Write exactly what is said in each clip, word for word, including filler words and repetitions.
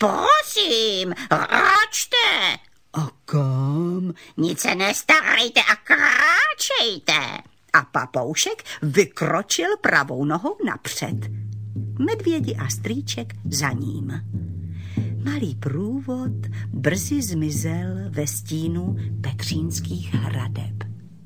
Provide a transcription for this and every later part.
Prosím, račte. A kam? Nic se nestarejte a kráčejte. A papoušek vykročil pravou nohou napřed. Medvědi a strýček za ním. Malý průvod brzy zmizel ve stínu Petřínských hradeb.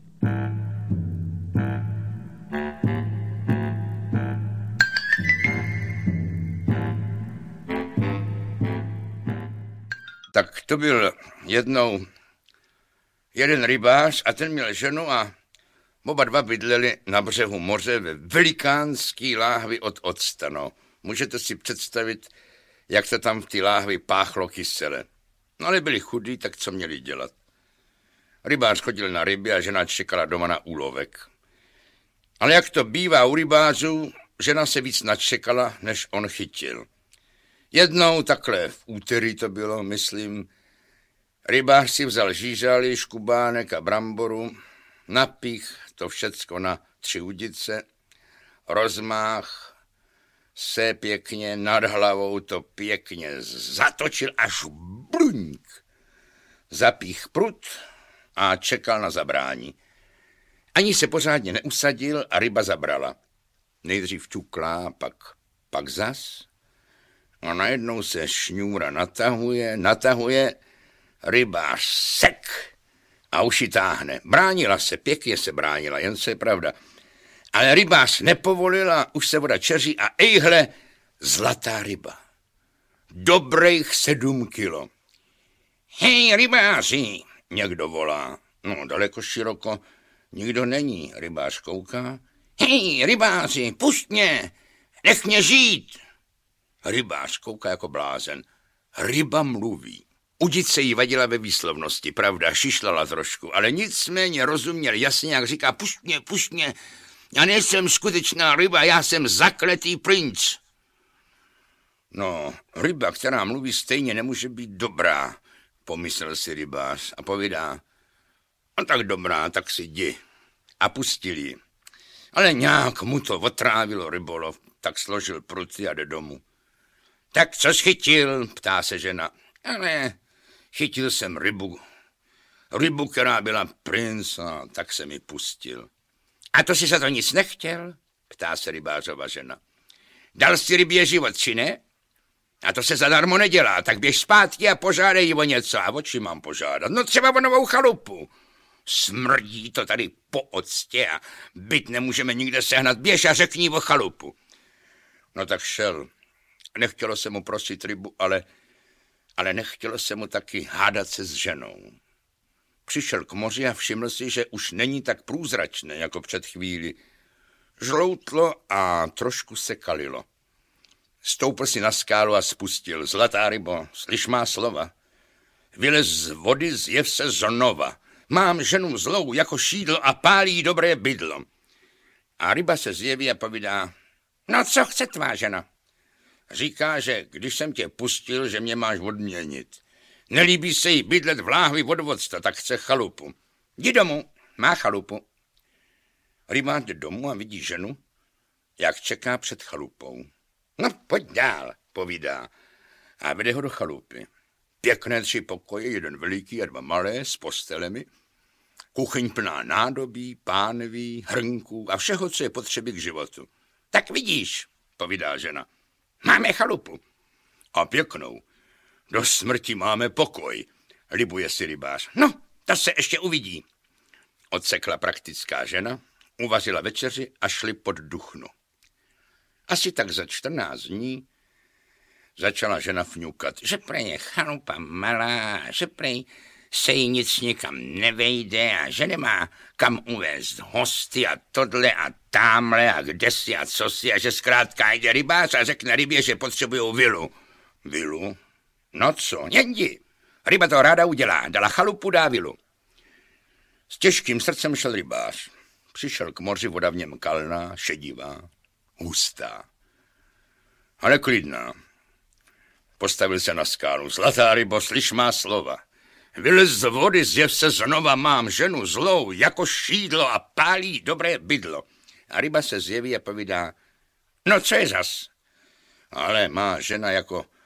Tak to byl jednou jeden rybář a ten měl ženu a oba dva bydleli na břehu moře ve velikánský láhvi od octa. No, můžete si představit, jak to tam v té láhvi páchlo kysele. No ale byli chudí, tak co měli dělat? Rybář chodil na ryby a žena čekala doma na úlovek. Ale jak to bývá u rybářů, žena se víc načekala, než on chytil. Jednou takhle v úterý to bylo, myslím, rybář si vzal žížaly, škubánek a bramboru, napích to všecko na tři udice, rozmách se pěkně nad hlavou to pěkně zatočil až bluňk. Zapích prut a čekal na zabrání. Ani se pořádně neusadil a ryba zabrala. Nejdřív ťuklá, pak, pak zas. A najednou se šňůra natahuje, natahuje, rybář sek a uši táhne. Bránila se, pěkně se bránila, jen se je pravda. Ale rybář nepovolila, už se voda čeří a ejhle, zlatá ryba. Dobrých sedm kilo. Hej, rybáři, někdo volá. No, daleko široko nikdo není, rybář kouká. Hej, rybáři, pusť mě, nech mě žít. Rybář kouká jako blázen. Ryba mluví. Udice jí vadila ve výslovnosti, pravda, šišlala trošku, ale nicméně rozuměl jasně, jak říká, pusť mě, pusť mě, já nejsem skutečná ryba, já jsem zakletý princ. No, ryba, která mluví stejně, nemůže být dobrá, pomyslel si rybář a povídá, no tak dobrá, tak si jdi. A pustil ji. Ale nějak mu to otrávilo rybolov, tak složil pruty a jde domů. Tak co jsi chytil, ptá se žena. Ale chytil jsem rybu. Rybu, která byla princ, a tak se mi pustil. A to si za to nic nechtěl, ptá se rybářova žena. Dal si rybě život, či ne? A to se zadarmo nedělá, tak běž zpátky a požádej ji o něco. A o čím mám požádat? No třeba o novou chalupu. Smrdí to tady po octě a byt nemůžeme nikde sehnat. Běž a řekni o chalupu. No tak šel. Nechtělo se mu prosit rybu, ale, ale nechtělo se mu taky hádat se s ženou. Přišel k moři a všiml si, že už není tak průzračné jako před chvíli. Žloutlo a trošku se kalilo. Stoupl si na skálu a spustil. Zlatá rybo, slyš má slova. Vylez z vody, zjev se znova. Mám ženu zlou jako šídlo a pálí dobré bydlo. A ryba se zjeví a povídá, no co chce tvá žena? Říká, že když jsem tě pustil, že mě máš odměnit. Nelíbí se jí bydlet v láhvi vodvodsta, tak chce chalupu. Jdi domů, má chalupu. Rybář jde domů a vidí ženu, jak čeká před chalupou. No, pojď dál, povídá. A vede ho do chalupy. Pěkné tři pokoje, jeden veliký a dva malé, s postelemi. Kuchyň plná nádobí, pánví, hrnků a všeho, co je potřeby k životu. Tak vidíš, povídá žena. Máme chalupu. A pěknou. Do smrti máme pokoj, libuje si rybář. No, to se ještě uvidí. Odsekla praktická žena, uvařila večeři a šli pod duchnu. Asi tak za čtrnáct dní začala žena fňukat, že prej je chalupa malá, že prej se jí nic nikam nevejde a že nemá kam uvést hosty a tohle a támhle a kdesi a cosi a že zkrátka jde rybář a řekne rybě, že potřebujou vilu. Vilu? No co, jdi. Ryba to ráda udělá, dala chalupu, dá vilu. S těžkým srdcem šel rybář. Přišel k moři, voda v něm kalná, šedivá, hustá, ale klidná. Postavil se na skálu. Zlatá rybo, slyš má slova. Vylez z vody, zjev se znova, mám ženu zlou, jako šídlo a pálí dobré bydlo. A ryba se zjeví a povídá, no co je zas? Ale má žena jako